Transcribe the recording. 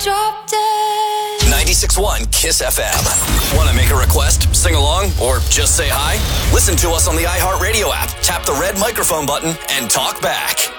drop dead. 96.1 KISS FM. Want to make a request, sing along, or just say hi? Listen to us on the iHeartRadio app. Tap the red microphone button and talk back.